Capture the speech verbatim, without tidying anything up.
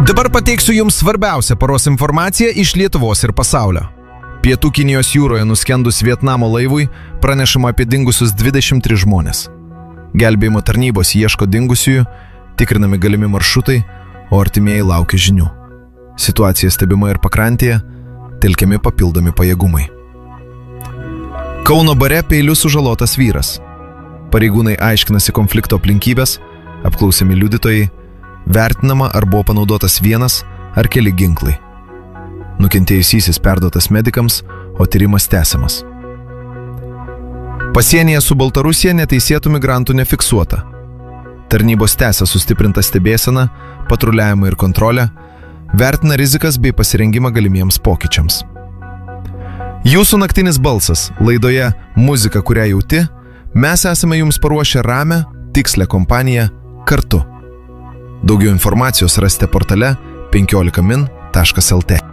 Dabar pateiksiu jums svarbiausią paros informaciją iš Lietuvos ir pasaulio. Pietų Kinijos jūroje nuskendus Vietnamo laivui pranešama apie dingusius dvidešimt tris žmonės. Gelbėjimo tarnybos ieško dingusiųjų, tikrinami galimi maršrutai, o artimieji laukia žinių. Situacija stebima ir pakrantėje, telkiami papildomi pajėgumai. Kauno bare peiliu sužalotas vyras. Pareigūnai aiškinasi konflikto aplinkybės, apklausiami liudytojai, vertinama ar buvo panaudotas vienas ar keli ginklai. Nukentėjusysis perduotas medikams, o tyrimas tęsiamas. Pasienyje su Baltarusija neteisėtų migrantų nefiksuota. Tarnybos tęsia sustiprintą stebėseną, patruliavimą ir kontrolę, vertina rizikas bei pasirengimą galimiems pokyčiams. Jūsų naktinis balsas laidoje Muzika, kurią jauti, mes esame jums paruošę ramią, tikslią kompaniją kartu. Daugiau informacijos rasite portale penkiolika min taškas lt.